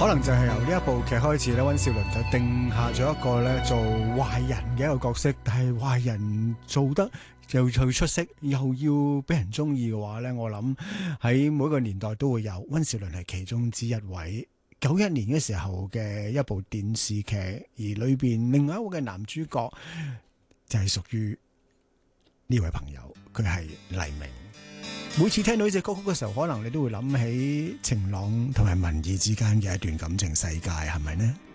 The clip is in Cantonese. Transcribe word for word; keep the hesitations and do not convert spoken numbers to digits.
可能就係由呢一部劇開始咧，溫兆倫就定下咗一個咧做壞人嘅一個角色，但係壞人做得又最出色，又要俾人中意嘅話咧，我諗喺每個年代都會有。溫兆倫係其中之一位。九一年嘅時候嘅一部電視劇，而裏邊另外一位嘅男主角就係屬於呢位朋友，佢係黎明。每次聽到呢隻歌曲嘅時候，可能你都會諗起晴朗同埋文意之間嘅一段感情世界，係咪呢？